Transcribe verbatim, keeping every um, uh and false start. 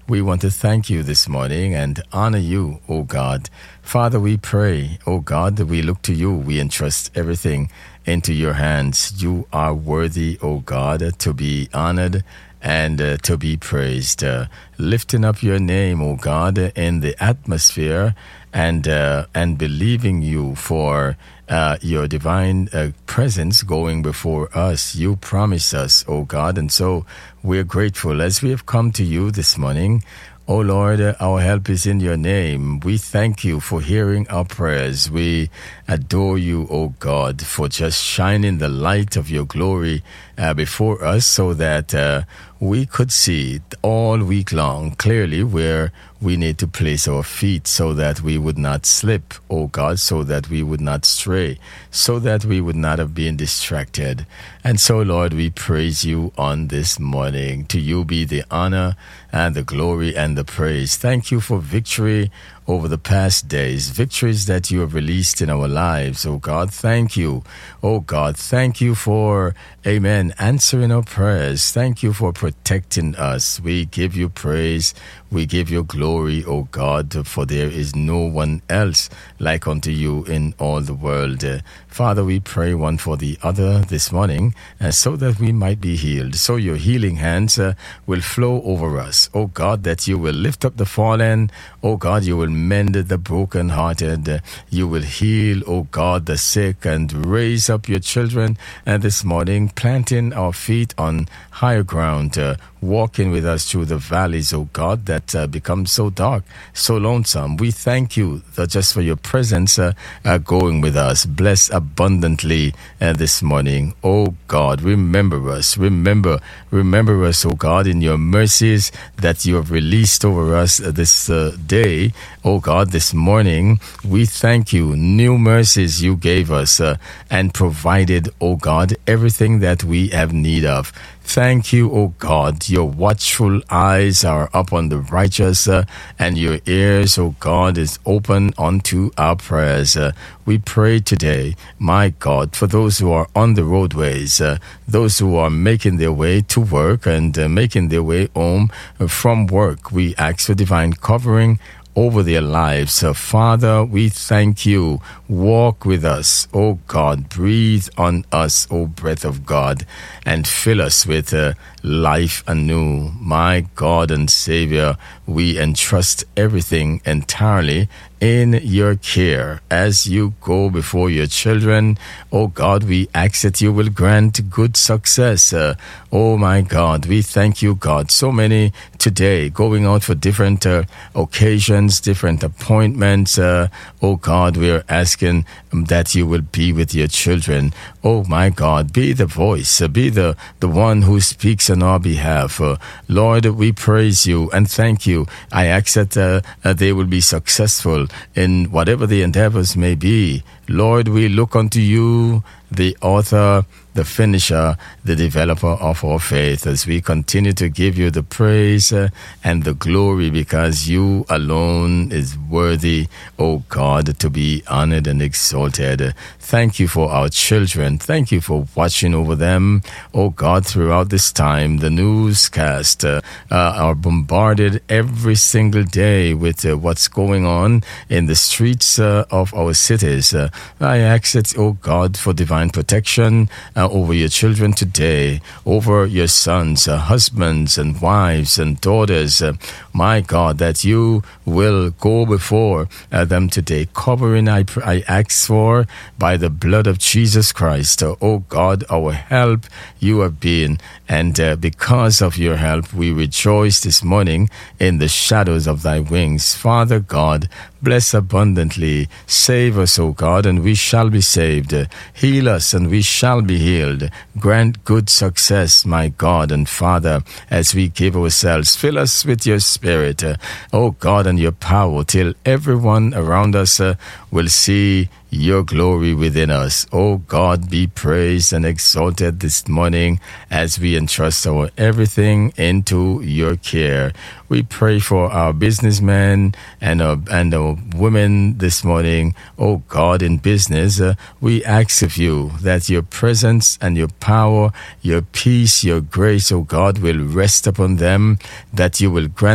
We want to thank you this morning and honor you, O God. Father, we pray, O God, that we look to you. We entrust everything into your hands. You are worthy, O God, to be honored and uh, to be praised. Uh, lifting up your name, O God, in the atmosphere and uh, and believing you for uh, your divine uh, presence going before us. You promise us, O God, and so we're grateful as we have come to you this morning. O Lord, our help is in your name. We thank you for hearing our prayers. We adore you, O God, for just shining the light of your glory uh, before us so that uh, we could see all week long clearly where we need to place our feet so that we would not slip, O God, so that we would not stray, so that we would not have been distracted. And so, Lord, we praise you on this morning. To you be the honor and the glory and the praise. Thank you for victory over the past days, victories that you have released in our lives. Oh God, thank you. Oh God, thank you for, amen, answering our prayers. Thank you for protecting us. We give you praise. We give you glory, O God, for there is no one else like unto you in all the world. Uh, Father, we pray one for the other this morning uh, so that we might be healed. So your healing hands uh, will flow over us. O God, that you will lift up the fallen. O God, you will mend the brokenhearted. Uh, you will heal, O God, the sick and raise up your children uh, this morning, planting our feet on higher ground, uh, walking with us through the valleys, O God, that uh, become so dark, so lonesome. We thank you that just for your presence uh, uh, going with us. Bless abundantly uh, this morning. O God, remember us. Remember, remember us, O God, in your mercies that you have released over us uh, this uh, day. O God, this morning, we thank you. New mercies you gave us uh, and provided, O God, everything that we have need of. Thank you, O God. Your watchful eyes are up on the righteous, uh, and your ears, O God, is open unto our prayers. Uh, we pray today, my God, for those who are on the roadways, uh, those who are making their way to work and uh, making their way home from work. We ask for divine covering over their lives. So, Father, we thank you. Walk with us, O God. Breathe on us, O breath of God, and fill us with uh, life anew. My God and Savior, we entrust everything entirely in your care as you go before your children. Oh God, we ask that you will grant good success. Uh, oh my God, we thank you, God. So many today going out for different uh, occasions, different appointments. Uh, oh God, we are asking that you will be with your children. Oh my God, be the voice, uh, be the, the one who speaks on our behalf. Uh, Lord, we praise you and thank you. I ask that uh, uh, they will be successful in whatever the endeavors may be. Lord, we look unto you, the author, the finisher, the developer of our faith, as we continue to give you the praise uh, and the glory, because you alone is worthy, O God, to be honored and exalted. Thank you for our children. Thank you for watching over them, O God, throughout this time. The newscast uh, uh, are bombarded every single day with uh, what's going on in the streets uh, of our cities. Uh, I ask it, O God, for divine protection uh, over your children today, over your sons, uh, husbands and wives and daughters. Uh, my God, that you will go before uh, them today. Covering, I, pr- I ask for by the blood of Jesus Christ. Uh, oh God, our help you have been. And uh, because of your help, we rejoice this morning in the shadows of thy wings. Father God, bless abundantly. Save us, O God, and we shall be saved. Heal us, and we shall be healed. Grant good success, my God and Father, as we give ourselves. Fill us with your Spirit, uh, O God, and your power, till everyone around us uh, will see your glory within us. Oh God, be praised and exalted this morning as we entrust our everything into your care. We pray for our businessmen and our, and our women this morning. Oh God, in business, uh, we ask of you that your presence and your power, your peace, your grace, oh God, will rest upon them, that you will grant